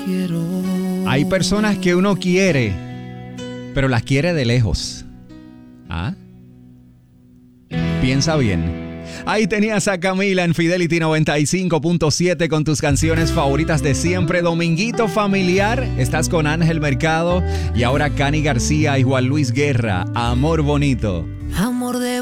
quiero. Hay personas que uno quiere, pero las quiere de lejos. ¿Ah? Piensa bien. Ahí tenías a Camila en Fidelity 95.7 con tus canciones favoritas de siempre. Dominguito familiar, estás con Ángel Mercado y ahora Cani García y Juan Luis Guerra. Amor bonito. Amor de